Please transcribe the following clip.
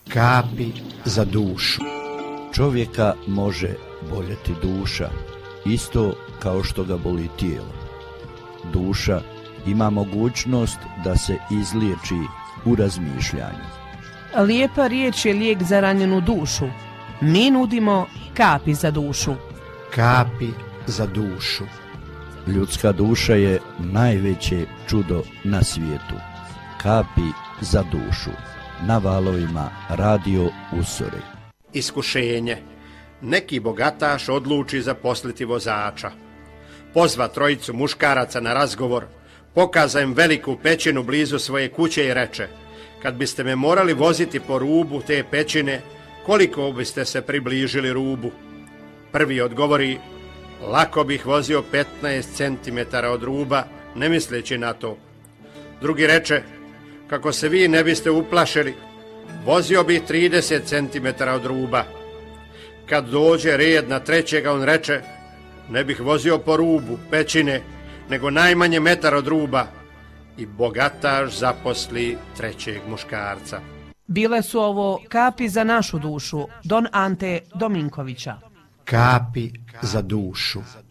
Kapi za dušu. Čovjeka može boljeti duša, isto kao što ga boli tijelo. Duša ima mogućnost da se izliječi u razmišljanju. Lijepa riječ je lijek za ranjenu dušu. Mi nudimo kapi za dušu. Kapi za dušu. Ljudska duša je najveće čudo na svijetu. Kapi za dušu. Na valovima Radio Usori. Iskušenje. Neki bogataš odluči zaposliti vozača. Pozva trojicu muškaraca na razgovor, pokaza im veliku pećinu blizu svoje kuće i reče: kad biste me morali voziti po rubu te pećine, koliko biste se približili rubu? Prvi odgovori: lako bih vozio 15 cm od ruba, ne misleći na to. Drugi reče: kako se vi ne biste uplašili, vozio bih 30 cm od ruba. Kad dođe red na trećega, on reče: ne bih vozio po rubu pećine, nego najmanje metar od ruba. I bogataš zaposli trećeg muškarca. Bile su ovo kapi za našu dušu, Don Ante Dominkovića. Kapi za dušu.